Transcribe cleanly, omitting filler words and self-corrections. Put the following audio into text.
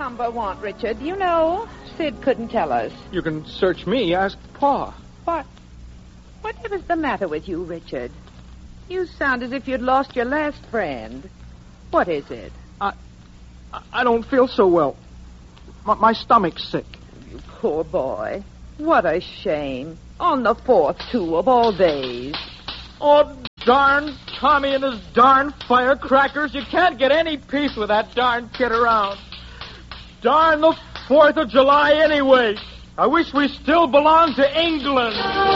number want, Richard? You know, Sid couldn't tell us. You can search me. Ask Pa. Whatever's the matter with you, Richard? You sound as if you'd lost your last friend. What is it? I don't feel so well. My stomach's sick. You poor boy. What a shame. On the 4th, too, of all days. Oh, darn Tommy and his darn firecrackers. You can't get any peace with that darn kid around. Darn the 4th of July anyway. I wish we still belonged to England.